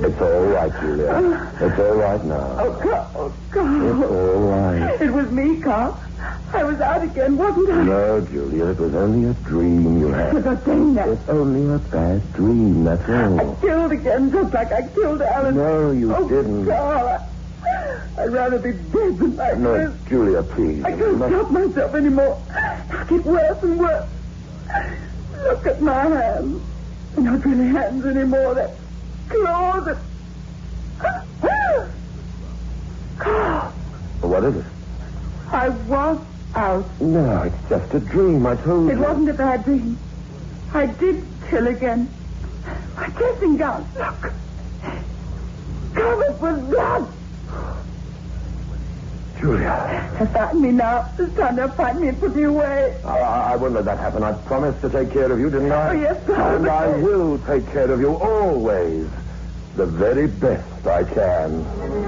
It's all right, Julia. It's all right now. Oh, Carl. It's all right. It was me, Carl. I was out again, wasn't I? No, Julia, it was only a dream you had. You're not saying that. It's only a bad dream, that's all. I killed again, just like I killed Alan. No, you didn't. Carl, I'd rather be dead than like No, this. Julia, please. I can't stop myself anymore. It'll get worse and worse. Look at my hands. They're not really hands anymore. They're claws. Carl, What is it? I was out. No, it's just a dream, I told you. It wasn't a bad dream. I did kill again. My dressing gown, look. Covered with blood. Julia. They find me now. It's time to find me and put me away. I wouldn't let that happen. I promised to take care of you, didn't I? Oh, yes, sir. And I will take care of you always. The very best I can.